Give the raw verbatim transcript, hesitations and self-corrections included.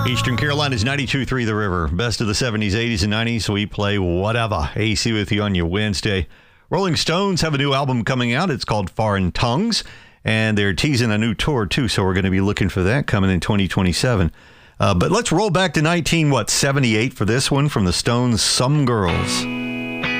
Eastern Carolina's ninety-two point three The River. Best of the seventies, eighties, and nineties. We play whatever. A C with you on your Wednesday. Rolling Stones have a new album coming out. It's called Foreign Tongues. And they're teasing a new tour, too. So we're going to be looking for that coming in twenty twenty-seven. Uh, but let's roll back to nineteen, what, seventy-eight for this one from the Stones, Some Girls.